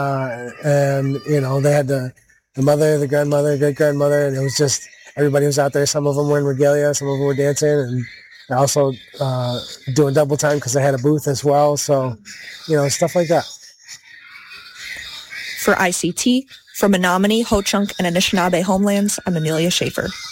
And, they had the mother, the grandmother, great-grandmother, and it was just everybody was out there. Some of them were in regalia, some of them were dancing, and also doing double time because they had a booth as well. So, stuff like that. For ICT, from Menominee, Ho-Chunk, and Anishinaabe homelands, I'm Amelia Schaefer.